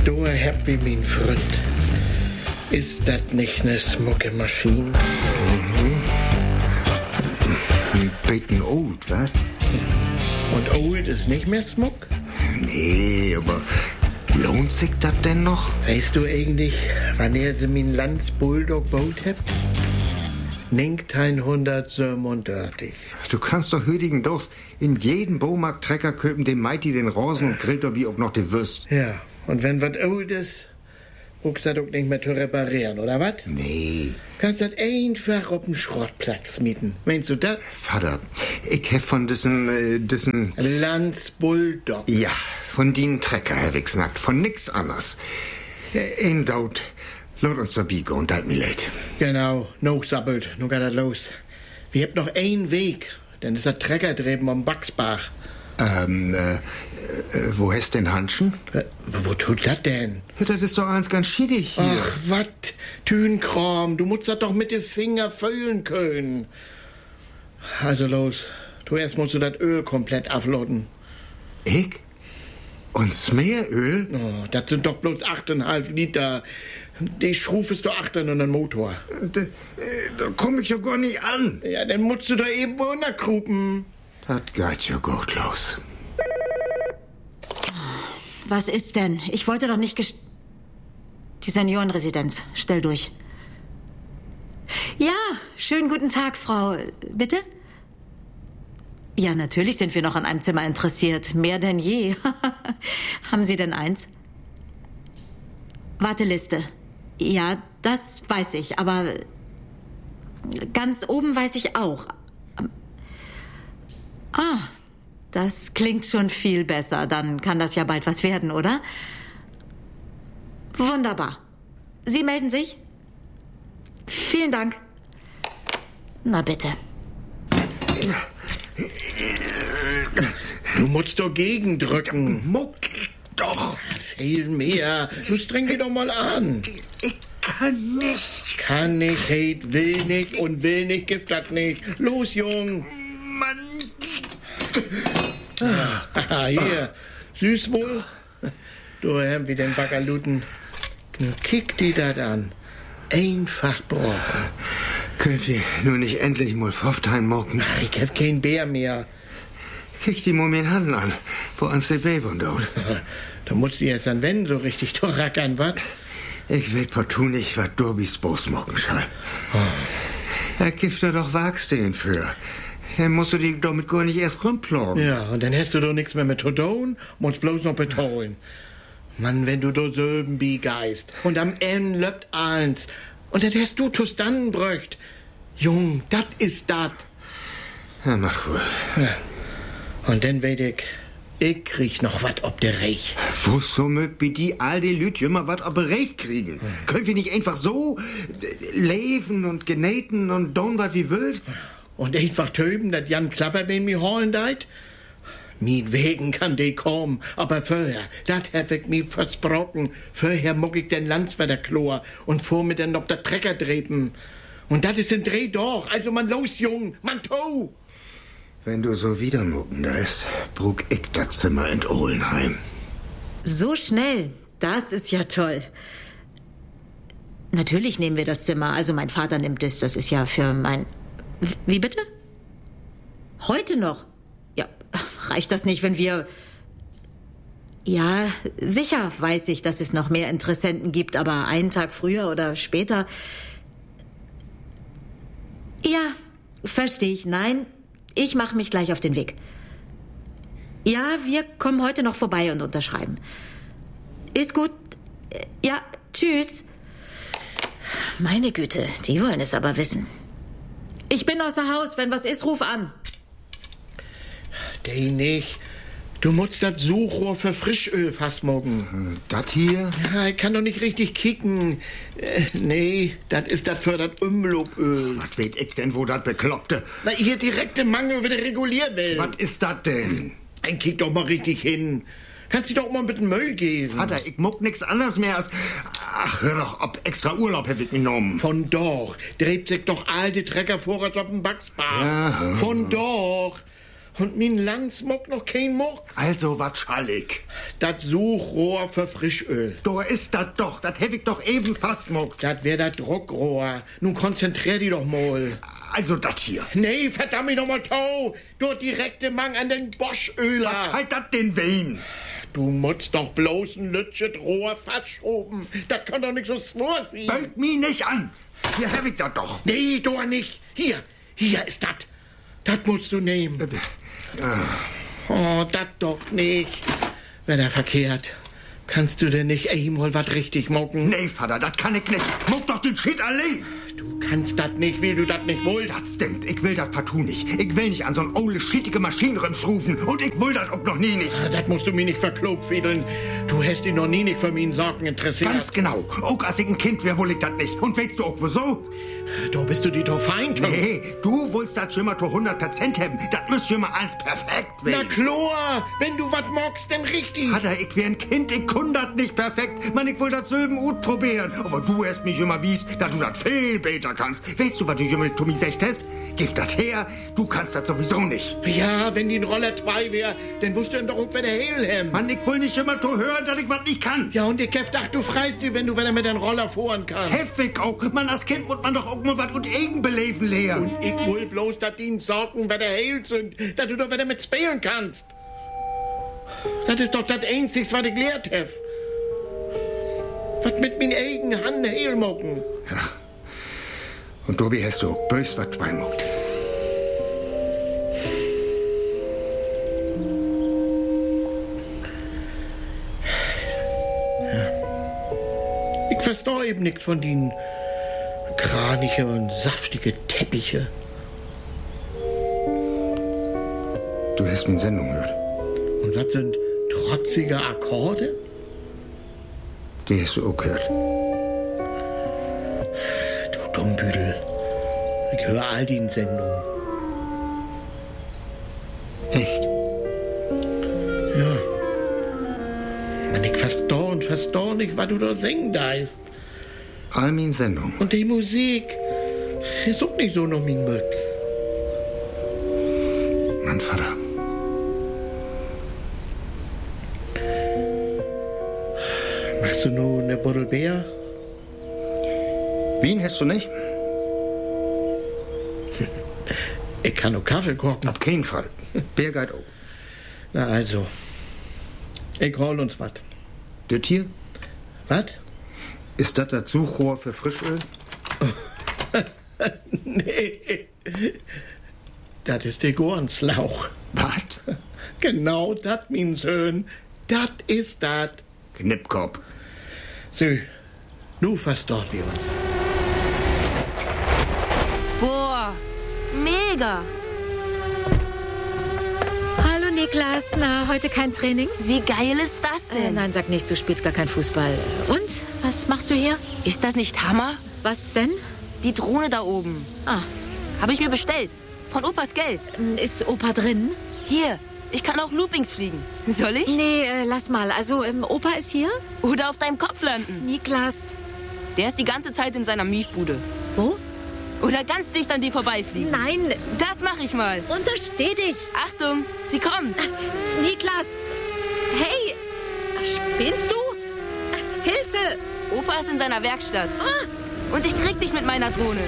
Du habt wie mein Freund. Ist das nicht ne smucke Maschine? Ein bisschen old, was? Und old ist nicht mehr smuck? Nee, aber lohnt sich das denn noch? Weißt du eigentlich, wann sie mein Lands Bulldog baut habt? 1937. Du kannst doch hüdigen Durst in jeden Baumarkt-Trecker köpen, dem Mighty den Rosen und grillt dabei auch noch die Würst. Ja, und wenn was old ist, brauchst du das auch nicht mehr zu reparieren, oder was? Nee. Kannst das einfach auf dem Schrottplatz mieten. Meinst du das? Vater, ich hab von diesen Lands Bulldog. Ja, von den Trecker, Herr Wichsnackt, von nix anders. In Daut, laut uns dabei und dat mir leid. Genau, noch sappelt, nun geht das los. Wir habt noch einen Weg, dann ist der Trecker drüben am Baxbach. Wo hast denn Hanschen? Wo tut das denn? Ja, das ist doch eins ganz schiedig hier. Ach, wat? Tünkram, du musst das doch mit den Finger fühlen können. Also los, erst musst du das Öl komplett aufladen. Ich? Und Smearöl? Oh, das sind doch bloß 8,5 Liter. Die Schruf ist doch 8 und ein Motor. Da komm ich ja gar nicht an. Ja, dann musst du da eben runterkrupen. Das geht ja gut los. Was ist denn? Ich wollte doch nicht Die Seniorenresidenz. Stell durch. Ja, schönen guten Tag, Frau. Bitte? Ja, natürlich sind wir noch an einem Zimmer interessiert. Mehr denn je. Haben Sie denn eins? Warteliste. Ja, das weiß ich, aber ganz oben weiß ich auch. Das klingt schon viel besser. Dann kann das ja bald was werden, oder? Wunderbar. Sie melden sich? Vielen Dank. Na bitte. Du musst doch gegendrücken. Muck doch. Viel mehr. Du streng dich doch mal an. Ich kann nicht. Kann nicht, hate, will nicht und will nicht, gibt das nicht. Los, Jung. Mann. Hier, süß wohl. Du haben wie den Baggerluten. Kick die das an. Einfach brocken. Könnt ihr nur nicht endlich mal Pfofftein mocken? Ich hab kein Bär mehr. Kick die mal mit Hand an, wo ans CB wohnt. Da musst du erst an Wenn so richtig rackern, wat? Ich will partout nicht, was Dorbys Bos mocken soll. Da gibt er doch Wagstehen für. Dann musst du dich damit gar nicht erst rumplagen. Ja, und dann hast du doch nichts mehr mit zu tun, musst bloß noch betonen. Mann, wenn du da Söben geist und am Ende löppt eins und dann hast du Tustanen bröcht. Jung, dat ist dat. Ja, mach wohl. Ja. Und dann weet ich krieg noch wat ob der Reich. Wo so mögt wie die all die Lüt immer wat ob Recht kriegen? Können wir nicht einfach so leben und genähten und don wat wie wild? Und einfach töben, dat Jan Klapperbein mi holen deit? Min wegen kann de kommen, aber vorher, dat hab ich mi versprochen. Vorher muck ich den Landswetterchlor und vor mir dann noch der Trecker drepen. Und dat ist ein Dreh doch, also man los, Jung, man to! Wenn du so wieder mucken lässt, brug ich das Zimmer in Ohlenheim. So schnell, das ist ja toll. Natürlich nehmen wir das Zimmer, also mein Vater nimmt es, das ist ja für mein... Wie bitte? Heute noch? Ja, reicht das nicht, wenn wir... Ja, sicher weiß ich, dass es noch mehr Interessenten gibt, aber einen Tag früher oder später... Ja, verstehe ich. Nein, ich mache mich gleich auf den Weg. Ja, wir kommen heute noch vorbei und unterschreiben. Ist gut. Ja, tschüss. Meine Güte, die wollen es aber wissen. Ich bin außer Haus. Wenn was ist, ruf an. Die nicht. Du musst das Suchrohr für Frischöl fastmogen. Das hier? Ja, ich kann doch nicht richtig kicken. Nee, das ist das für das Umlopöl. Was weet ich denn, wo das Bekloppte? Na, hier direkte Mangel wieder reguliert werden. Was ist das denn? Ein kick doch mal richtig hin. Kannst du doch mal ein bisschen Müll geben. Vater, ich muck nix anderes mehr als... Ach, hör doch, ob extra Urlaub hab ich genommen. Von doch. Dreht sich doch alte Trecker vor, als ob ein Bugsbar. Ja. Von doch. Und min Landsmuck noch kein Mucks. Also wat schallig. Dat Suchrohr für Frischöl. Da ist dat doch, dat hab ich doch eben fast muckt. Dat wär dat Druckrohr. Nun konzentrier dich doch mal. Also dat hier. Nee, verdammt noch mal Tau. Dort direkte Mang an den Boschöler. Was halt dat den Wein? Du musst doch bloß ein lütschet Rohr verschoben. Das kann doch nicht so schwor sein. Bölt mich nicht an. Hier hab ich dat doch. Nee, doch nicht. Hier ist dat. Das musst du nehmen. Oh, das doch nicht. Wär der verkehrt. Kannst du denn nicht einmal was richtig mucken? Nee, Vater, das kann ich nicht. Muck doch den Shit allein. Du kannst das nicht, weil du das nicht willst. Das stimmt, ich will das partout nicht. Ich will nicht an so'n ole schittige Maschine rumschrufen. Und ich will das auch noch nie nicht. Das musst du mir nicht verklopfiedeln. Du hast dich noch nie nicht für meinen Sorgen interessiert. Ganz genau. Auch als ich ein Kind wär, will ich das nicht. Und weißt du auch wieso? Da bist du die doch Feind. Nee, du willst das schon mal zu 100% haben. Das müsst schon mal alles perfekt werden. Na klar, wenn du was magst, dann richtig. Vater, ich wär ein Kind, ich kann das nicht perfekt. Man, ich will das selben gut probieren. Aber du hast mich immer wies, dass du das viel besser kannst. Weißt du, was du immer zu mir gesagt hast? Gib das her, du kannst das sowieso nicht. Ja, wenn die ein Roller 2 wär, dann wusst du ihm doch auch wieder Hehl. Mann, ich will nicht immer zu hören, dass ich was nicht kann. Ja, und ich dachte, du freist dich, wenn du wieder mit deinem Roller fahren kannst. Heftig auch. Man, als Kind muss man doch auch mal was und eigen beleben lernen. Und ich will bloß, dass die Sorgen wieder heil sind, dass du doch wieder mit spielen kannst. Das ist doch das Einzige, was ich gelehrt habe. Was mit meinen eigenen Hand heil mocken. Ja. Und Dobi hast du auch bös was beimockt. Ich verstehe eben nichts von den kranige und saftige Teppiche. Du hast meine Sendung gehört. Und was sind trotzige Akkorde? Die hast du auch gehört. Du Dummbüdel. Ich höre all die Sendungen. Echt? Ja. Man, ich verstehe nicht, was du da singen darfst. All meine Sendung. Und die Musik ist auch nicht so noch mein Mütz. Mann, Vater. Machst du nur eine Bottle Bier? Wien hast du nicht? Ich kann nur Kaffee kochen. Auf keinen Fall. Bier geht auch. Na also. Ich hol uns was. Das hier? Was? Ist das das Suchrohr für Frischöl? Nee. Das ist der Gornslauch. Was? Genau das, mein Sohn. Das ist das. Knippkopf. So, nu verstaut wir uns. Boah, mega. Hallo Niklas, na, heute kein Training? Wie geil ist das denn? Nein, sag nicht, du spielst gar kein Fußball. Und, was machst du hier? Ist das nicht Hammer? Was denn? Die Drohne da oben. Ah, Habe ich mir bestellt. Von Opas Geld. ist Opa drin? Hier, ich kann auch Loopings fliegen. Soll ich? Nee, lass mal. Also, Opa ist hier? Oder auf deinem Kopf landen. Niklas. Der ist die ganze Zeit in seiner Miefbude. Wo? Oder ganz dicht an dir vorbeifliegen. Nein, Das mache ich mal. untersteh dich. Achtung, sie kommt. Niklas. Hey, spinnst du? Hilfe. Opa ist in seiner Werkstatt. Und ich krieg dich mit meiner Drohne.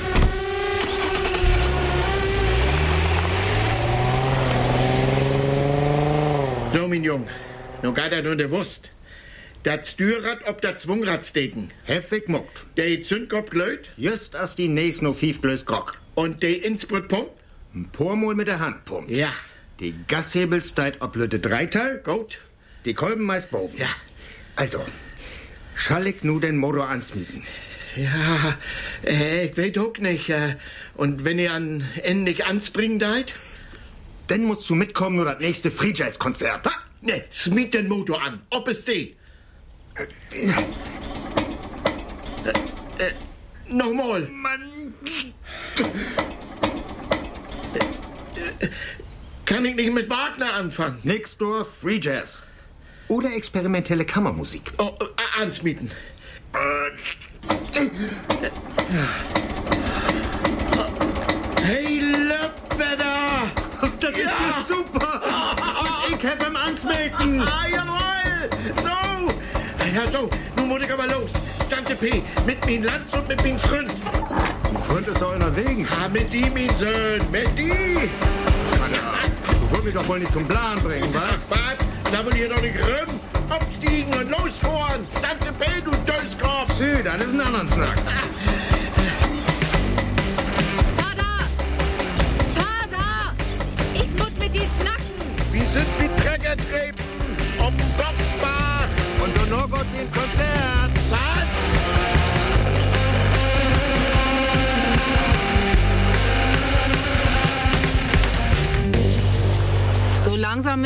So, mein Jung. Nun geht er nur der Wurst. Das Stürrad ob das Zwungrad steken. Heftig muckt. Der Zündkopf glöht Just als die Näs no 5 Glös Grog. und der Innsbruck-Pump. Ein Pormol mit der Hand pumpt. Ja, Die Gashebel steigt ob Lütte Dreiteil. gut. Die Kolben meist boven. Ja. Also, schall ich nu den Motor ansmieten? Ja, ich weiß auch nicht. Und wenn ihr an Ende nicht anspringen deit? Dann musst du mitkommen nur das nächste Free Jazz Konzert. Ha, ne, smiet den Motor an. Ob es die? Nochmal. Mann. Kann ich nicht mit Wagner anfangen? Nix durch Free Jazz. Oder experimentelle Kammermusik. Oh, ansmieten. Hey, Löppwetter! Das ist ja so hem ansmeten. Jawohl! So! Ja, so, nun muss ich aber los. Tante P, mit min Lanz und mit min Freund. Die Freund ist doch unterwegs. Ah, mit die, min Sohn, mit die! Vater, du wollt mich doch wohl nicht zum Plan bringen, wa? Ach, was? Sammel hier doch nicht rum. Abstiegen und losfahren. Tante P, du Döskopf. Sü, das ist ein anderer Snack. Vater! Ich muss mit die snacken. Wir sind mit Trecker treten. Um Boxbach. Und du noch Gott wie ein Konzert.